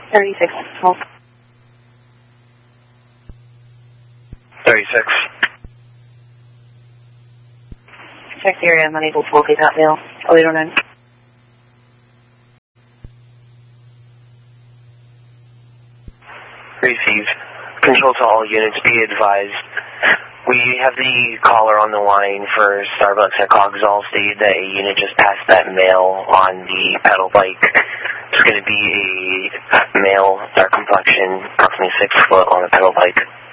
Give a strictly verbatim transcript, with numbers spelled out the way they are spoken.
thirty-six. Hold. thirty-six. Check the area. I'm unable to locate that male. oh eight oh nine. Receive. Control to all units, be advised. We have the caller on the line for Starbucks at Coggeshall stated that a unit just passed that male on the pedal bike. It's going to be a male, dark complexion, approximately six foot on a pedal bike.